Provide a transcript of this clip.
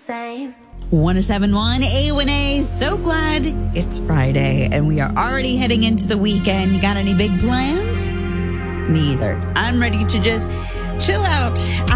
same. 107.1 A1A. So glad it's Friday and we are already heading into the weekend. You got any big plans? Me either. I'm ready to just chill out